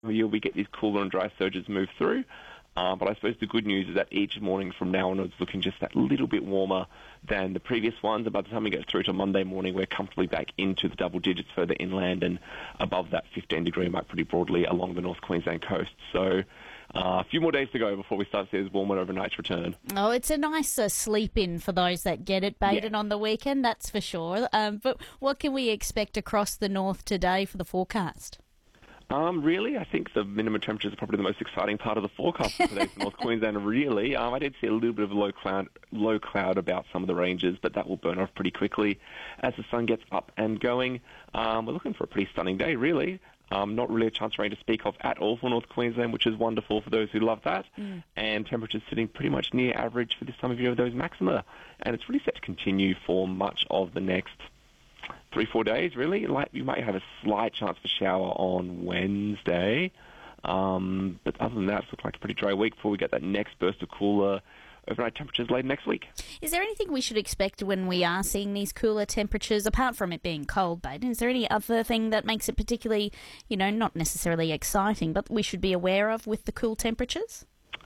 of year we get these cooler and dry surges move through. But I suppose the good news is that each morning from now on is looking just that little bit warmer than the previous ones. And by the time we get through to Monday morning, we're comfortably back into the double digits further inland and above that 15-degree mark pretty broadly along the North Queensland coast. So a few more days to go before we start to see those warmer overnights return. Oh, it's a nice sleep-in for those that get it, Baden, on the weekend, that's for sure. But what can we expect across the north today for the forecast? Really, I think the minimum temperatures are probably the most exciting part of the forecast for today for North Queensland, really. I did see a little bit of low cloud about some of the ranges, but that will burn off pretty quickly as the sun gets up and going. We're looking for a pretty stunning day, really. Not really a chance of rain to speak of at all for North Queensland, which is wonderful for those who love that. And temperatures sitting pretty much near average for this time of year of those maxima. And it's really set to continue for much of the next 3-4 days, really. Like, you might have a slight chance for shower on Wednesday. But other than that, it's looking like a pretty dry week before we get that next burst of cooler overnight temperatures late next week. Is there anything we should expect when we are seeing these cooler temperatures, apart from it being cold, Baden? Is there any other thing that makes it particularly, not necessarily exciting, but we should be aware of with the cool temperatures?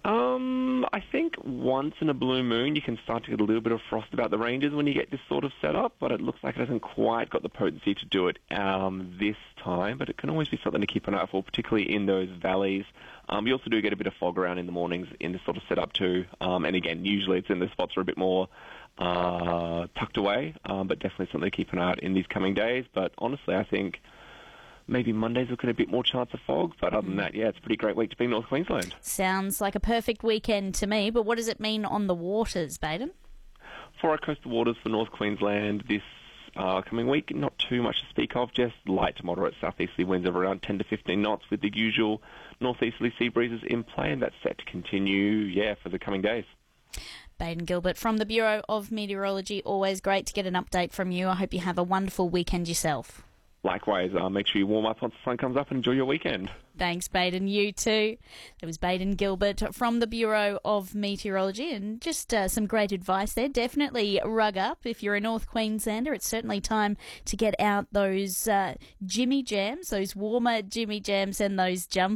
I think once in a blue moon you can start to get a little bit of frost about the ranges when you get this sort of setup, but it looks like it hasn't quite got the potency to do it this time, but it can always be something to keep an eye out for, particularly in those valleys. You also do get a bit of fog around in the mornings in this sort of setup too, and again, usually it's in the spots that are a bit more tucked away, but definitely something to keep an eye out in these coming days. But honestly, I think maybe Monday's looking at a bit more chance of fog, but other than that, yeah, it's a pretty great week to be in North Queensland. Sounds like a perfect weekend to me, but what does it mean on the waters, Baden? For our coastal waters for North Queensland this coming week, not too much to speak of, just light to moderate southeasterly winds of around 10 to 15 knots with the usual northeasterly sea breezes in play, and that's set to continue, for the coming days. Baden Gilbert from the Bureau of Meteorology, always great to get an update from you. I hope you have a wonderful weekend yourself. Likewise, make sure you warm up once the sun comes up and enjoy your weekend. Thanks, Baden. You too. That was Baden Gilbert from the Bureau of Meteorology, and just some great advice there. Definitely rug up if you're a North Queenslander. It's certainly time to get out those Jimmy Jams, those warmer Jimmy Jams and those jumpers.